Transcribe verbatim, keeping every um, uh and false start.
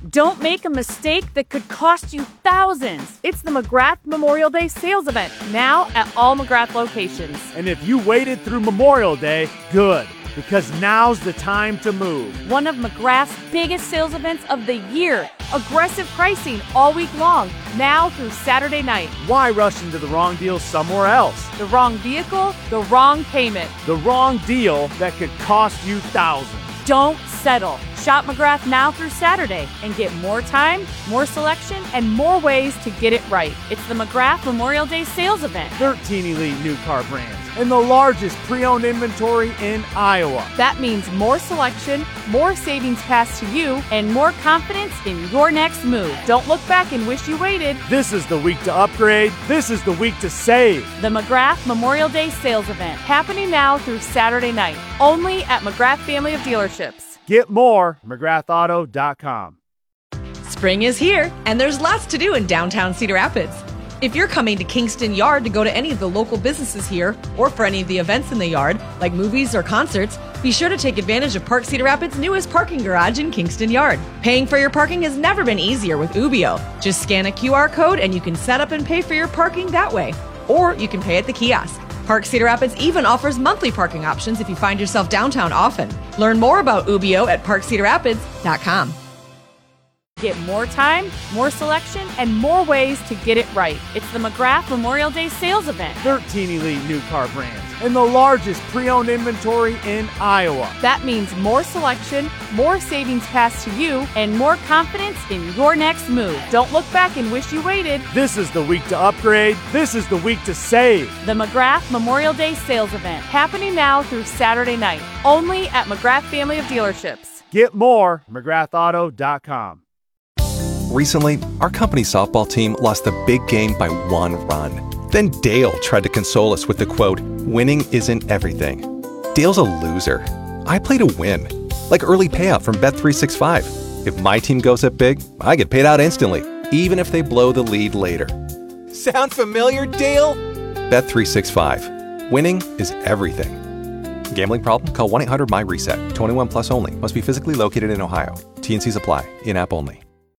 Don't make a mistake that could cost you thousands. It's the McGrath Memorial Day sales event, now at all McGrath locations. And if you waited through Memorial Day, good, because now's the time to move. One of McGrath's biggest sales events of the year. Aggressive pricing all week long, now through Saturday night. Why rush into the wrong deal somewhere else? The wrong vehicle, the wrong payment. The wrong deal that could cost you thousands. Don't settle. Shop McGrath now through Saturday and get more time, more selection, and more ways to get it right. It's the McGrath Memorial Day sales event. thirteen elite new car brands and the largest pre-owned inventory in Iowa. That means more selection, more savings passed to you, and more confidence in your next move. Don't look back and wish you waited. This is the week to upgrade. This is the week to save. The McGrath Memorial Day sales event, happening now through Saturday night, only at McGrath Family of Dealerships. Get more, McGrath Auto dot com. Spring is here, and there's lots to do in downtown Cedar Rapids. If you're coming to Kingston Yard to go to any of the local businesses here, or for any of the events in the yard, like movies or concerts, be sure to take advantage of Park Cedar Rapids' newest parking garage in Kingston Yard. Paying for your parking has never been easier with Ubio. Just scan a Q R code and you can set up and pay for your parking that way. Or you can pay at the kiosk. Park Cedar Rapids even offers monthly parking options if you find yourself downtown often. Learn more about Ubio at park cedar rapids dot com. Get more time, more selection, and more ways to get it right. It's the McGrath Memorial Day sales event. thirteen elite new car brands and the largest pre-owned inventory in Iowa. That means more selection, more savings passed to you, and more confidence in your next move. Don't look back and wish you waited. This is the week to upgrade. This is the week to save. The McGrath Memorial Day sales event, happening now through Saturday night, only at McGrath Family of Dealerships. Get more, McGrath Auto dot com. Recently, our company softball team lost the big game by one run. Then Dale tried to console us with the quote, "Winning isn't everything." Dale's a loser. I play to win, like early payout from Bet three sixty-five. If my team goes up big, I get paid out instantly, even if they blow the lead later. Sound familiar, Dale? Bet three sixty-five. Winning is everything. Gambling problem? Call one eight hundred M Y RESET. twenty-one plus only. Must be physically located in Ohio. T and Cs apply. In-app only.